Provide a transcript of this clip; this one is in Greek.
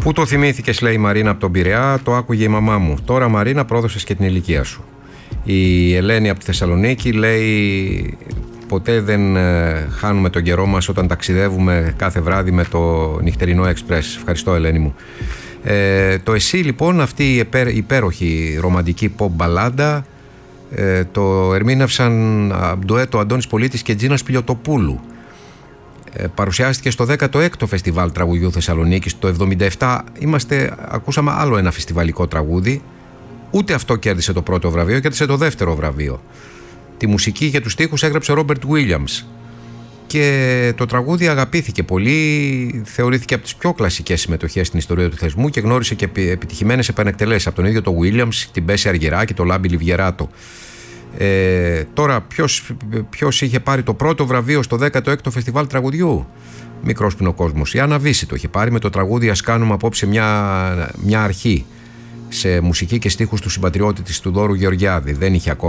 Πού το θυμήθηκες, λέει η Μαρίνα από τον Πειραιά, το άκουγε η μαμά μου. Τώρα, Μαρίνα, πρόδωσες και την ηλικία σου. Η Ελένη από τη Θεσσαλονίκη λέει: ποτέ δεν χάνουμε τον καιρό μας όταν ταξιδεύουμε κάθε βράδυ με το νυχτερινό εξπρές. Ευχαριστώ, Ελένη μου. Το Εσύ, λοιπόν, αυτή η υπέροχη ρομαντική pop μπαλάντα, το ερμήνευσαν ντουέτο Αντώνης Πολίτης και Τζίνα Σπηλιωτοπούλου. Παρουσιάστηκε στο 16ο Φεστιβάλ Τραγουδιού Θεσσαλονίκης το 1977. Ακούσαμε άλλο ένα φεστιβαλικό τραγούδι. Ούτε αυτό κέρδισε το πρώτο βραβείο, κέρδισε το δεύτερο βραβείο. Τη μουσική και τους στίχους έγραψε ο Ρόμπερτ Βίλιαμς. Και το τραγούδι αγαπήθηκε πολύ, θεωρήθηκε από τις πιο κλασικές συμμετοχές στην ιστορία του θεσμού και γνώρισε και επιτυχημένες επανεκτελέσεις από τον ίδιο τον Βίλιαμς, την Μπέση Αργυράκη, τον Λάμπη Λιβιεράτο. Τώρα ποιος είχε πάρει το πρώτο βραβείο στο 16ο Φεστιβάλ Τραγουδιού? Μικρός Πινοκόσμος. Η Άννα Βύση το είχε πάρει με το τραγούδι «Ας κάνουμε απόψε μια αρχή», σε μουσική και στίχους του συμπατριώτη της, του Δώρου Γεωργιάδη. Δεν είχε ακόμα